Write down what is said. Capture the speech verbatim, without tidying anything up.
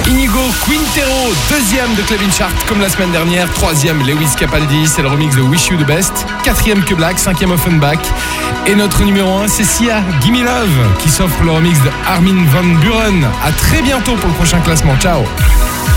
Inigo Quintero, deuxième de Club In Chart comme la semaine dernière. Troisième, Lewis Capaldi, c'est le remix de Wish You The Best. Quatrième, Que Black. Cinquième, Offenbach. Et notre numéro un, c'est Sia, Gimme Love, qui s'offre le remix de Armin van Buuren. À très bientôt pour le prochain classement. Ciao.